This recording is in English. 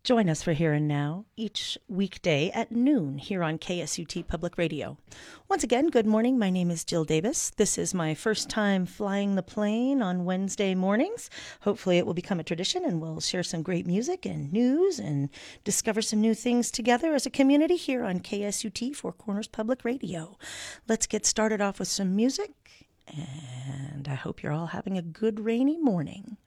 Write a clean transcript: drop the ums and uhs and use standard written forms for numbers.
Join us for Here and Now each weekday at noon here on KSUT Public Radio. Once again, good morning. My name is Jill Davis. This is my first time flying the plane on Wednesday mornings. Hopefully it will become a tradition and we'll share some great music and news and discover some new things together as a community here on KSUT Four Corners Public Radio. Let's get started off with some music, and I hope you're all having a good rainy morning.